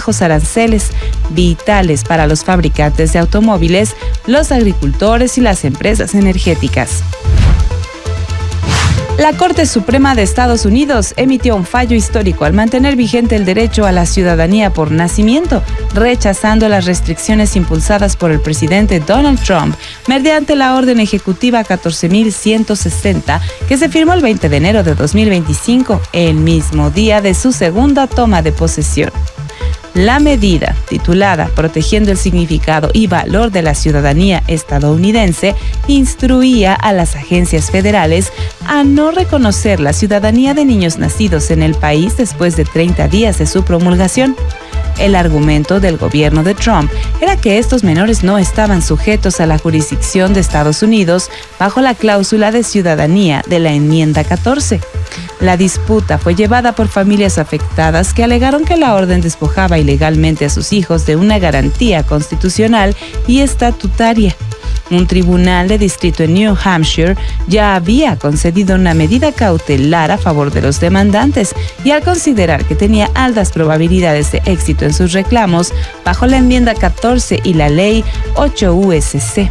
bajos aranceles, vitales para los fabricantes de automóviles, los agricultores y las empresas energéticas. La Corte Suprema de Estados Unidos emitió un fallo histórico al mantener vigente el derecho a la ciudadanía por nacimiento, rechazando las restricciones impulsadas por el presidente Donald Trump mediante la Orden Ejecutiva 14.160, que se firmó el 20 de enero de 2025, el mismo día de su segunda toma de posesión. La medida, titulada Protegiendo el significado y valor de la ciudadanía estadounidense, instruía a las agencias federales a no reconocer la ciudadanía de niños nacidos en el país después de 30 días de su promulgación. El argumento del gobierno de Trump era que estos menores no estaban sujetos a la jurisdicción de Estados Unidos bajo la cláusula de ciudadanía de la enmienda 14. La disputa fue llevada por familias afectadas que alegaron que la orden despojaba ilegalmente a sus hijos de una garantía constitucional y estatutaria. Un tribunal de distrito en New Hampshire ya había concedido una medida cautelar a favor de los demandantes y al considerar que tenía altas probabilidades de éxito en sus reclamos bajo la enmienda 14 y la ley 8 USC.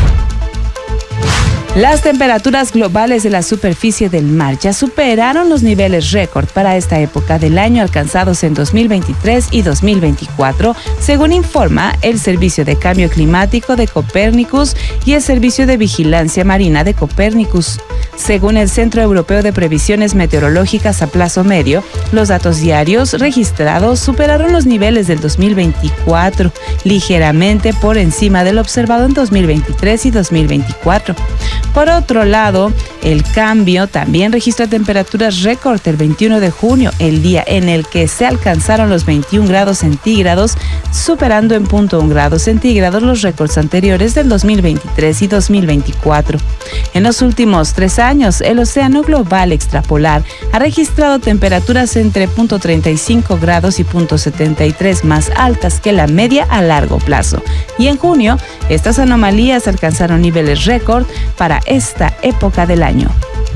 Las temperaturas globales de la superficie del mar ya superaron los niveles récord para esta época del año alcanzados en 2023 y 2024, según informa el Servicio de Cambio Climático de Copernicus y el Servicio de Vigilancia Marina de Copernicus. Según el Centro Europeo de Previsiones Meteorológicas a plazo medio, los datos diarios registrados superaron los niveles del 2024, ligeramente por encima del observado en 2023 y 2024. Por otro lado, el cambio también registra temperaturas récord el 21 de junio, el día en el que se alcanzaron los 21 grados centígrados, superando en 0.1 grados centígrados los récords anteriores del 2023 y 2024. En los últimos 3 años, el océano global extrapolar ha registrado temperaturas entre 0.35 grados y 0.73 más altas que la media a largo plazo. Y en junio, estas anomalías alcanzaron niveles récord para esta época del año.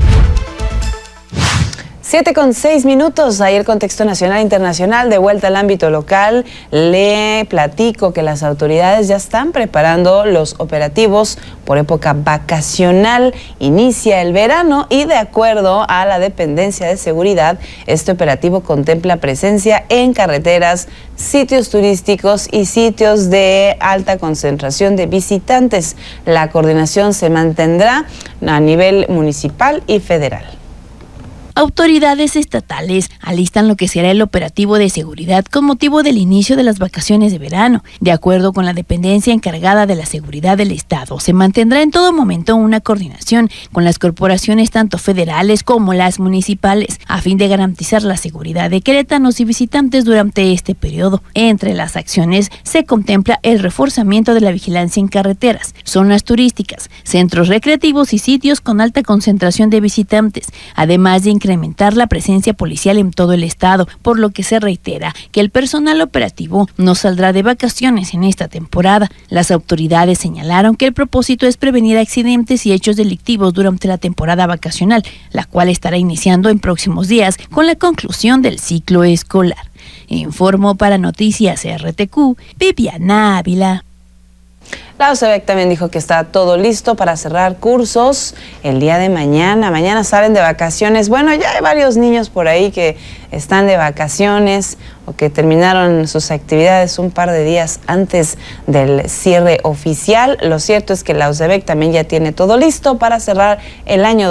7:06. Ahí el contexto nacional e internacional. De vuelta al ámbito local, le platico que las autoridades ya están preparando los operativos por época vacacional. Inicia el verano y de acuerdo a la dependencia de seguridad, este operativo contempla presencia en carreteras, sitios turísticos y sitios de alta concentración de visitantes. La coordinación se mantendrá a nivel municipal y federal. Autoridades estatales alistan lo que será el operativo de seguridad con motivo del inicio de las vacaciones de verano. De acuerdo con la dependencia encargada de la seguridad del Estado, se mantendrá en todo momento una coordinación con las corporaciones tanto federales como las municipales, a fin de garantizar la seguridad de queretanos y visitantes durante este periodo. Entre las acciones se contempla el reforzamiento de la vigilancia en carreteras, zonas turísticas, centros recreativos y sitios con alta concentración de visitantes, además de incrementar la presencia policial en todo el estado, por lo que se reitera que el personal operativo no saldrá de vacaciones en esta temporada. Las autoridades señalaron que el propósito es prevenir accidentes y hechos delictivos durante la temporada vacacional, la cual estará iniciando en próximos días con la conclusión del ciclo escolar. Informó para Noticias RTQ, Viviana Ávila. La UCEBEC también dijo que está todo listo para cerrar cursos el día de mañana. Mañana salen de vacaciones. Bueno, ya hay varios niños por ahí que están de vacaciones o que terminaron sus actividades un par de días antes del cierre oficial. Lo cierto es que la UCEBEC también ya tiene todo listo para cerrar el año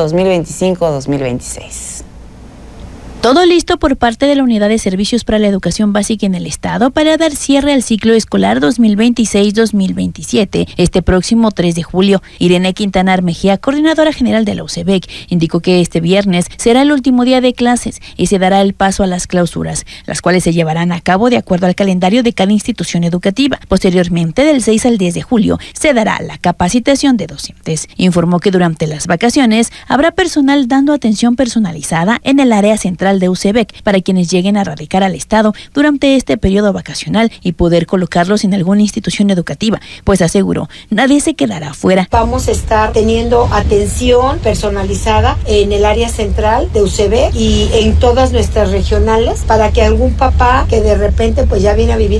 2025-2026. Todo listo por parte de la Unidad de Servicios para la Educación Básica en el Estado para dar cierre al ciclo escolar 2026-2027 este próximo 3 de julio. Irene Quintanar Mejía, coordinadora general de la UCEBEC, indicó que este viernes será el último día de clases y se dará el paso a las clausuras, las cuales se llevarán a cabo de acuerdo al calendario de cada institución educativa. Posteriormente, del 6 al 10 de julio, se dará la capacitación de docentes. Informó que durante las vacaciones habrá personal dando atención personalizada en el área central de UCEBEC para quienes lleguen a radicar al Estado durante este periodo vacacional y poder colocarlos en alguna institución educativa, pues aseguró, nadie se quedará afuera. Vamos a estar teniendo atención personalizada en el área central de UCEBEC y en todas nuestras regionales para que algún papá que de repente pues ya viene a vivir